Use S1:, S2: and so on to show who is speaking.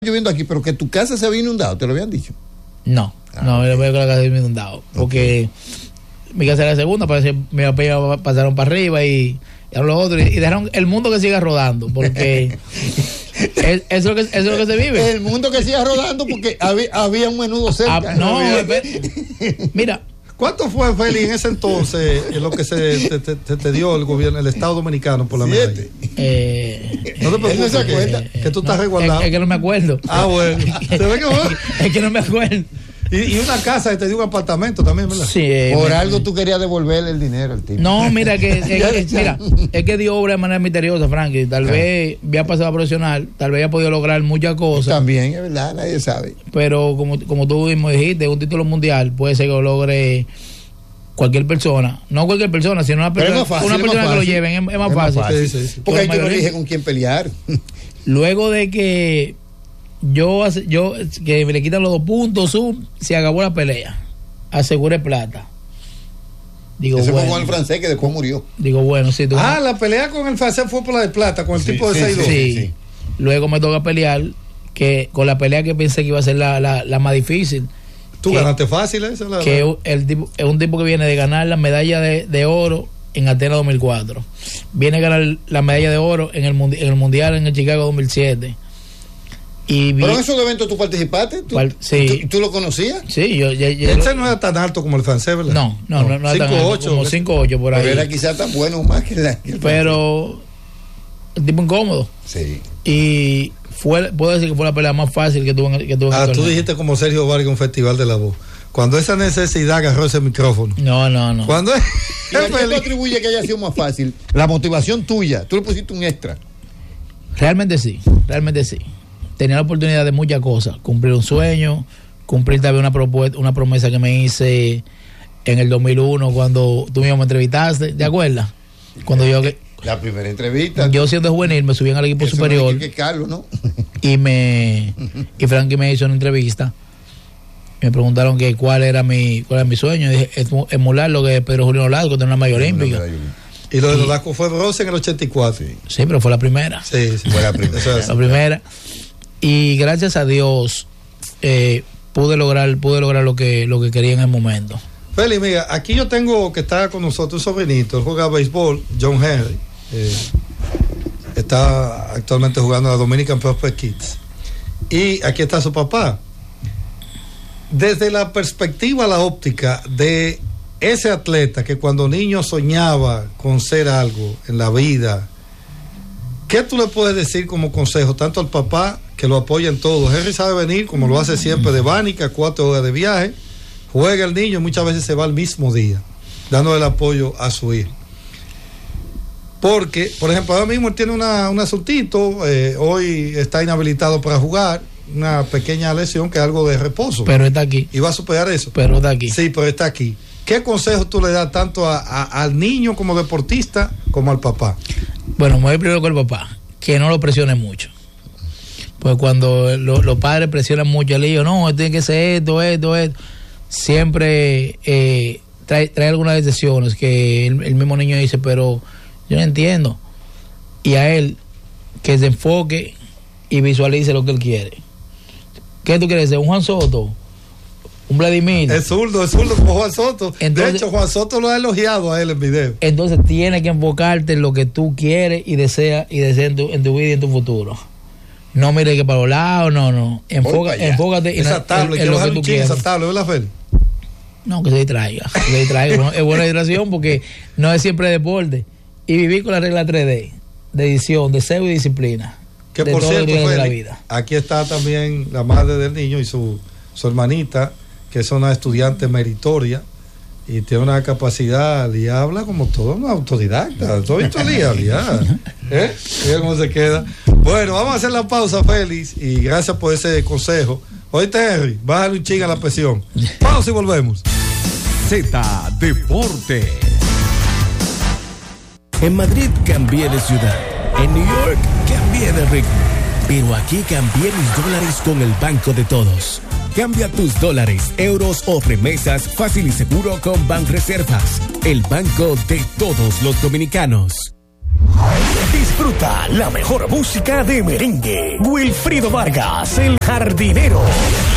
S1: lloviendo aquí, pero que tu casa se había inundado, ¿te lo habían dicho?
S2: No, no, yo veo que la casa se había inundado, porque mi casa era la segunda, parece mi papá pasaron para arriba y los otros, y dejaron el mundo que siga rodando, porque eso es lo que se vive.
S1: El mundo que siga rodando, porque había un menudo cerca.
S2: Mira.
S3: ¿Cuánto fue, Félix, en ese entonces lo que te dio el gobierno, el Estado Dominicano por la medalla? No te preocupes, que tú estás resguardado.
S2: Es que no me acuerdo.
S3: Ah, bueno. ¿Se ve que
S2: es que no me acuerdo.
S3: Y una casa te dio un apartamento también, ¿verdad?
S1: Sí. Por algo tú querías devolverle el dinero al tipo.
S2: No, mira, es que dio obra de manera misteriosa, Frankie. Tal vez había pasado a profesional, tal vez había podido lograr muchas cosas.
S1: También, es verdad, nadie sabe.
S2: Pero como tú mismo dijiste, un título mundial puede ser que lo logre cualquier persona. No cualquier persona, sino una persona, que lo lleven. Es más fácil.
S1: Sí. Porque ahí tú no eliges con quién pelear.
S2: Luego de que yo que me le quitan los 2 puntos, se acabó la pelea. Aseguré plata. Digo,
S1: ese
S2: bueno,
S1: fue con el francés que después murió.
S2: Digo, bueno, sí.
S3: La pelea con el francés fue por la de plata, con el tipo de 6-2.
S2: Sí. Luego me toca pelear, que con la pelea que pensé que iba a ser la más difícil.
S3: ¿Tú ganaste fácil esa?
S2: Que es un tipo que viene de ganar la medalla de oro en Atenas 2004. Viene a ganar la medalla de oro en el Mundial en el Chicago 2007.
S1: Pero en esos eventos tú participaste.
S2: Sí.
S1: ¿Tú lo conocías?
S2: Sí, yo
S3: ese no era tan alto como el francés, ¿verdad?
S2: No era tan alto, como 5'8" por ahí.
S1: Pero era quizás tan bueno más que el
S2: pero el tipo incómodo.
S1: Sí.
S2: Y puedo decir que fue la pelea más fácil que tuve en el torneo.
S3: Tú dijiste como Sergio Vargas en un festival de la voz. Cuando esa necesidad agarró ese micrófono.
S2: No.
S3: Cuando
S1: ¿Y a qué tú atribuye que haya sido más fácil? La motivación tuya. Tú le pusiste un extra.
S2: Realmente sí. Tenía la oportunidad de muchas cosas, cumplir un sueño, cumplir también una promesa que me hice en el 2001 cuando tú mismo me entrevistaste, ¿te acuerdas? Cuando
S1: la primera entrevista.
S2: Yo siendo juvenil me subí al equipo superior.
S1: Que Carlos, ¿no?
S2: y Frankie me hizo una entrevista. Me preguntaron que cuál era mi sueño. Y dije, emular lo que Pedro Julio Nolasco tener una medalla olímpica.
S3: Y lo de Nolasco fue bronce en el 84.
S2: Sí, pero fue la primera.
S3: Sí, fue la primera.
S2: La primera. Y gracias a Dios pude lograr lo que quería en el momento.
S3: Félix, mira, aquí yo tengo que está con nosotros un sobrinito, él juega béisbol, John Henry, está actualmente jugando a la Dominican Prospect Kids. Y aquí está su papá. Desde la perspectiva, la óptica de ese atleta que cuando niño soñaba con ser algo en la vida, ¿qué tú le puedes decir como consejo tanto al papá, que lo apoya en todo? Henry sabe venir, como lo hace siempre, de Bánica, 4 horas de viaje, juega el niño, muchas veces se va el mismo día, dándole el apoyo a su hijo. Porque, por ejemplo, ahora mismo él tiene un asuntito, hoy está inhabilitado para jugar, una pequeña lesión que es algo de reposo.
S2: Pero está aquí.
S3: Y va a superar eso.
S2: Pero está aquí.
S3: Sí, pero está aquí. ¿Qué consejo tú le das tanto al niño como deportista como al papá?
S2: Bueno, me voy primero con el papá, que no lo presione mucho. Pues cuando los padres presionan mucho al hijo, no, tiene que ser esto, siempre trae algunas decisiones que el mismo niño dice, pero yo no entiendo. Y a él, que se enfoque y visualice lo que él quiere. ¿Qué tú quieres ser? ¿Un Juan Soto? ¿Un Vladimir?
S3: Es zurdo como Juan Soto. Entonces, de hecho, Juan Soto lo ha elogiado a él en video.
S2: Entonces tienes que enfocarte en lo que tú quieres y deseas en tu vida y en tu futuro. No mires que para los lados, no. Enfócate en lo que tú quieres.
S3: Esa tabla, ¿verdad, Fer?
S2: No, que se distraiga. Es buena distracción porque no es siempre deporte. Y vivir con la regla 3D, de edición, deseo y disciplina.
S3: Que por cierto, Félix, la vida. Aquí está también la madre del niño y su hermanita, que es una estudiante meritoria y tiene una capacidad y habla como todo una autodidacta. ¿Tú has visto a Lía? Mira cómo se queda. Bueno, vamos a hacer la pausa, Félix, y gracias por ese consejo. Oíste, Henry, bájale un ching a la presión. Pausa y volvemos.
S4: Z Deporte. En Madrid cambié de ciudad. En New York cambié de ritmo. Pero aquí cambié mis dólares con el Banco de Todos. Cambia tus dólares, euros o remesas fácil y seguro con Banreservas, el banco de todos los dominicanos. Disfruta la mejor música de merengue. Wilfrido Vargas, el jardinero.